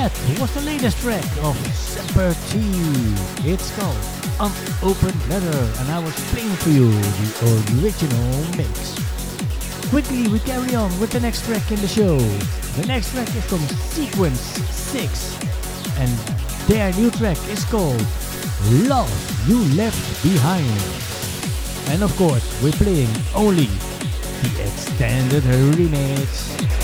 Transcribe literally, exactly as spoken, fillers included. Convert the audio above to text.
that was the latest track of Semper T. It's called Unopened Letter, and I was playing for you the original mix. Quickly, we carry on with the next track in the show. The next track is from Sequence six, and their new track is called Love You Left Behind. And of course, we're playing only the extended remix.